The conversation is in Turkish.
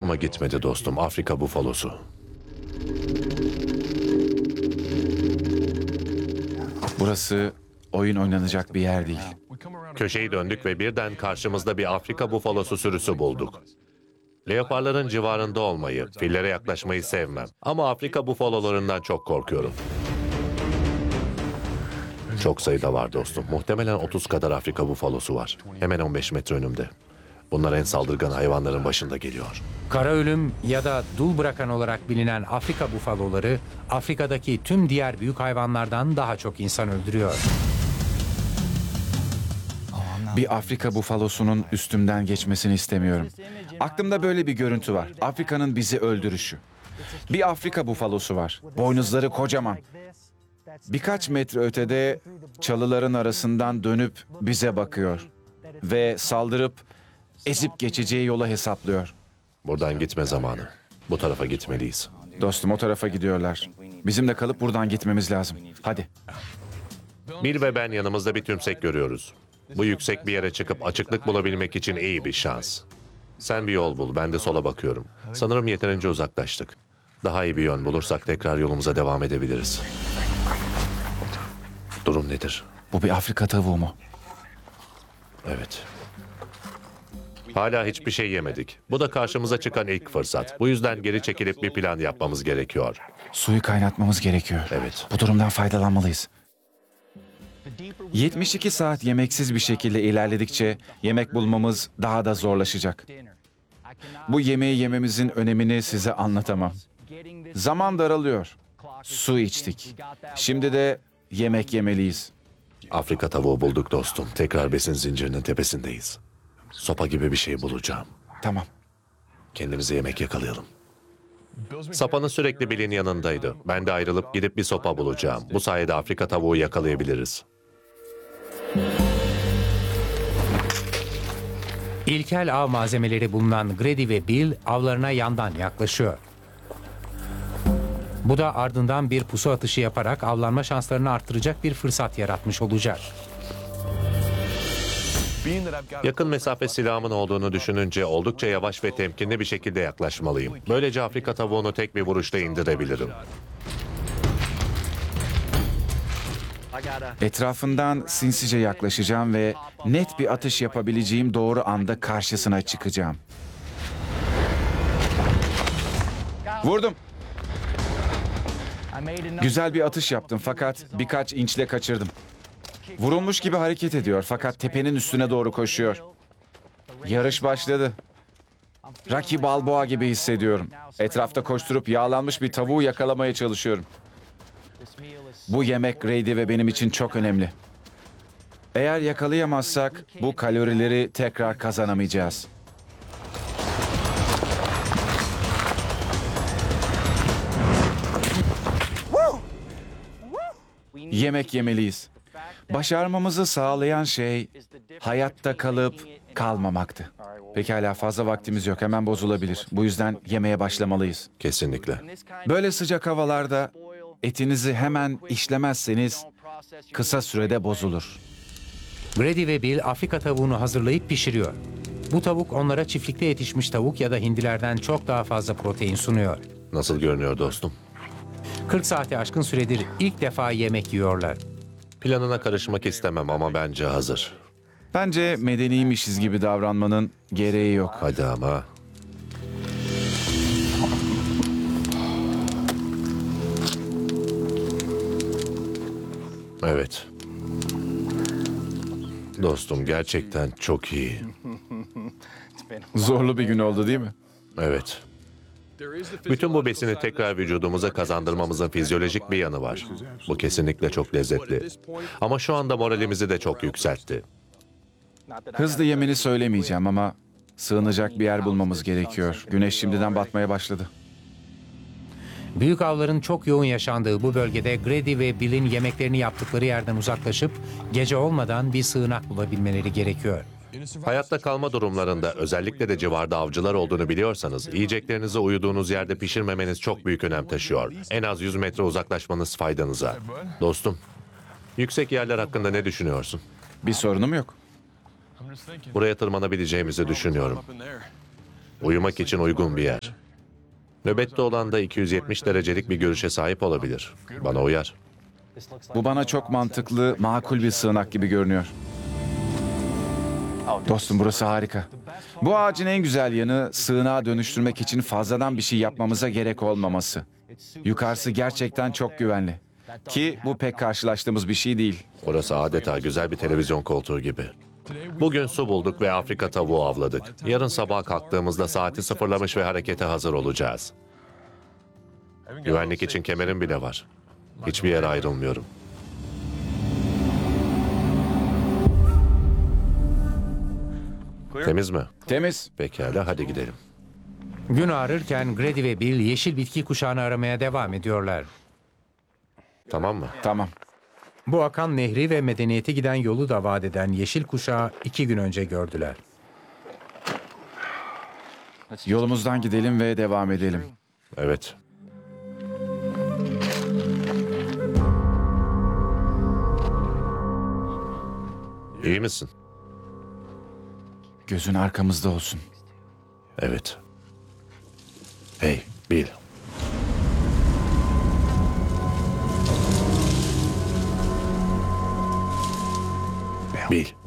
hoşuma gitmedi dostum. Afrika bufalosu. Burası oyun oynanacak bir yer değil. Köşeyi döndük ve birden karşımızda bir Afrika bufalosu sürüsü bulduk. Leoparların civarında olmayı, fillere yaklaşmayı sevmem. Ama Afrika bufalolarından çok korkuyorum. Çok sayıda var dostum. Muhtemelen 30 kadar Afrika bufalosu var. Hemen 15 metre önümde. Bunlar en saldırgan hayvanların başında geliyor. Kara ölüm ya da dul bırakan olarak bilinen Afrika bufaloları, Afrika'daki tüm diğer büyük hayvanlardan daha çok insan öldürüyor. Bir Afrika bufalosunun üstümden geçmesini istemiyorum. Aklımda böyle bir görüntü var. Afrika'nın bizi öldürüşü. Bir Afrika bufalosu var. Boynuzları kocaman. Birkaç metre ötede çalıların arasından dönüp bize bakıyor. Ve saldırıp ezip geçeceği yola hesaplıyor. Buradan gitme zamanı. Bu tarafa gitmeliyiz. Dostum o tarafa gidiyorlar. Bizim de kalıp buradan gitmemiz lazım. Hadi. Bill ve ben yanımızda bir tümsek görüyoruz. Bu yüksek bir yere çıkıp açıklık bulabilmek için iyi bir şans. Sen bir yol bul, ben de sola bakıyorum. Sanırım yeterince uzaklaştık. Daha iyi bir yön bulursak tekrar yolumuza devam edebiliriz. Durum nedir? Bu bir Afrika tavuğu mu? Evet. Hala hiçbir şey yemedik. Bu da karşımıza çıkan ilk fırsat. Bu yüzden geri çekilip bir plan yapmamız gerekiyor. Suyu kaynatmamız gerekiyor. Evet. Bu durumdan faydalanmalıyız. 72 saat yemeksiz bir şekilde ilerledikçe yemek bulmamız daha da zorlaşacak. Bu yemeği yememizin önemini size anlatamam. Zaman daralıyor. Su içtik. Şimdi de yemek yemeliyiz. Afrika tavuğu bulduk dostum. Tekrar besin zincirinin tepesindeyiz. Sopa gibi bir şey bulacağım. Tamam. Kendimize yemek yakalayalım. Sapanın sürekli Bill'in yanındaydı. Ben de ayrılıp gidip bir sopa bulacağım. Bu sayede Afrika tavuğu yakalayabiliriz. İlkel av malzemeleri bulunan Grady ve Bill avlarına yandan yaklaşıyor. Bu da ardından bir pusu atışı yaparak avlanma şanslarını arttıracak bir fırsat yaratmış olacak. Yakın mesafe silahımın olduğunu düşününce oldukça yavaş ve temkinli bir şekilde yaklaşmalıyım. Böylece Afrika tavuğunu tek bir vuruşta indirebilirim. Etrafından sinsice yaklaşacağım ve net bir atış yapabileceğim doğru anda karşısına çıkacağım. Vurdum. Güzel bir atış yaptım fakat birkaç inçle kaçırdım. Vurulmuş gibi hareket ediyor fakat tepenin üstüne doğru koşuyor. Yarış başladı. Rocky Balboa gibi hissediyorum. Etrafta koşturup yağlanmış bir tavuğu yakalamaya çalışıyorum. Bu yemek Grady ve benim için çok önemli. Eğer yakalayamazsak bu kalorileri tekrar kazanamayacağız. Yemek yemeliyiz. Başarmamızı sağlayan şey hayatta kalıp kalmamaktı. Pekala fazla vaktimiz yok, hemen bozulabilir. Bu yüzden yemeye başlamalıyız. Kesinlikle. Böyle sıcak havalarda etinizi hemen işlemezseniz kısa sürede bozulur. Grady ve Bill Afrika tavuğunu hazırlayıp pişiriyor. Bu tavuk onlara çiftlikte yetişmiş tavuk ya da hindilerden çok daha fazla protein sunuyor. Nasıl görünüyor dostum? 40 saati aşkın süredir ilk defa yemek yiyorlar. Planına karışmak istemem ama bence hazır. Bence medeniymişiz gibi davranmanın gereği yok. Hadi ama. Evet. Dostum gerçekten çok iyi. Zorlu bir gün oldu değil mi? Evet. Bütün bu besini tekrar vücudumuza kazandırmamızın fizyolojik bir yanı var. Bu kesinlikle çok lezzetli. Ama şu anda moralimizi de çok yükseltti. Hızlı yemeni söylemeyeceğim ama sığınacak bir yer bulmamız gerekiyor. Güneş şimdiden batmaya başladı. Büyük avların çok yoğun yaşandığı bu bölgede Grady ve Bill'in yemeklerini yaptıkları yerden uzaklaşıp gece olmadan bir sığınak bulabilmeleri gerekiyor. Hayatta kalma durumlarında özellikle de civarda avcılar olduğunu biliyorsanız yiyeceklerinizi uyuduğunuz yerde pişirmemeniz çok büyük önem taşıyor. En az 100 metre uzaklaşmanız faydanıza. Dostum, yüksek yerler hakkında ne düşünüyorsun? Bir sorunum yok. Buraya tırmanabileceğimizi düşünüyorum. Uyumak için uygun bir yer. Nöbette olan da 270 derecelik bir görüşe sahip olabilir. Bana uyar. Bu bana çok mantıklı, makul bir sığınak gibi görünüyor. Dostum burası harika. Bu ağacın en güzel yanı sığınağa dönüştürmek için fazladan bir şey yapmamıza gerek olmaması. Yukarısı gerçekten çok güvenli. Ki bu pek karşılaştığımız bir şey değil. Orası adeta güzel bir televizyon koltuğu gibi. Bugün su bulduk ve Afrika tavuğu avladık. Yarın sabah kalktığımızda saati sıfırlamış ve harekete hazır olacağız. Güvenlik için kemerim bile var. Hiçbir yere ayrılmıyorum. Temiz mi? Temiz. Pekala, hadi gidelim. Gün ağrırken Grady ve Bill yeşil bitki kuşağını aramaya devam ediyorlar. Tamam mı? Tamam. Bu akan nehri ve medeniyete giden yolu da vaat eden yeşil kuşağı 2 gün önce gördüler. Yolumuzdan gidelim ve devam edelim. Evet. İyi misin? Gözün arkamızda olsun. Evet. Hey, Bill. Bill.